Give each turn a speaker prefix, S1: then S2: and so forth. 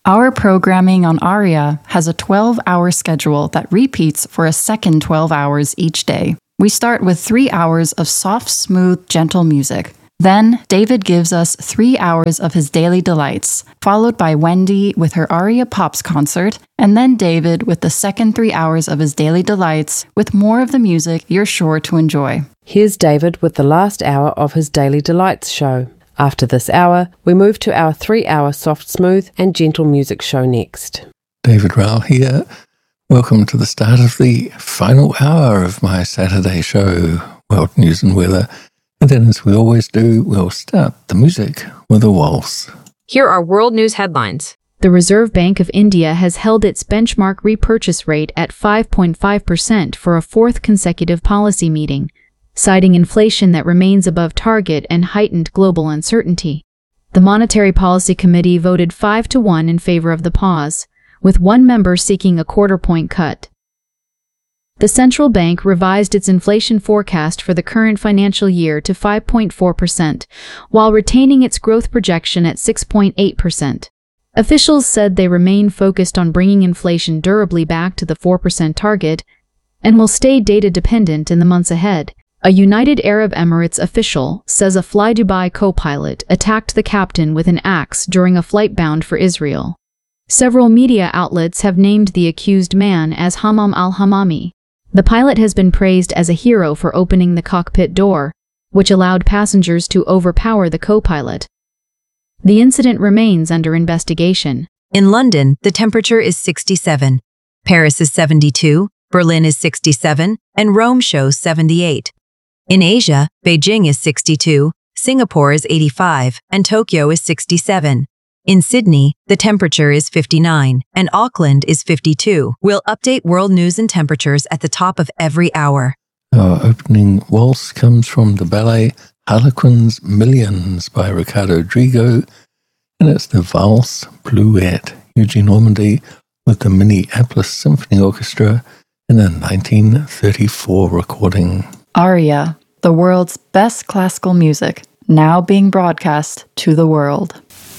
S1: Our programming on ARIA has a 12-hour schedule that repeats for a second 12 hours each day. We start with 3 hours of soft, smooth, gentle music. Then, David gives us 3 hours of his daily delights, followed by Wendy with her ARIA Pops concert, and then David with the second 3 hours of his daily delights, with more of the music you're sure to enjoy.
S2: Here's David with the last hour of his Daily Delights show. After this hour, we move to our 3-hour soft, smooth and gentle music show next.
S3: David Rowell here. Welcome to the start of the final hour of my Saturday show, World News and Weather. And then, as we always do, we'll start the music with a waltz.
S4: Here are world news headlines.
S5: The Reserve Bank of India has held its benchmark repurchase rate at 5.5% for a fourth consecutive policy meeting, citing inflation that remains above target and heightened global uncertainty. The Monetary Policy Committee voted 5-1 in favor of the pause, with one member seeking a quarter-point cut. The central bank revised its inflation forecast for the current financial year to 5.4%, while retaining its growth projection at 6.8%. Officials said they remain focused on bringing inflation durably back to the 4% target and will stay data-dependent in the months ahead. A United Arab Emirates official says a flydubai co-pilot attacked the captain with an axe during a flight bound for Israel. Several media outlets have named the accused man as Hammam al-Hammami. The pilot has been praised as a hero for opening the cockpit door, which allowed passengers to overpower the co-pilot. The incident remains under investigation.
S6: In London, the temperature is 67. Paris is 72, Berlin is 67, and Rome shows 78. In Asia, Beijing is 62, Singapore is 85, and Tokyo is 67. In Sydney, the temperature is 59, and Auckland is 52. We'll update world news and temperatures at the top of every hour.
S3: Our opening waltz comes from the ballet Harlequin's Millions by Ricardo Drigo, and it's the Valse Bluette, Eugene Normandy, with the Minneapolis Symphony Orchestra in a 1934 recording.
S1: ARIA, the world's best classical music, now being broadcast to the world.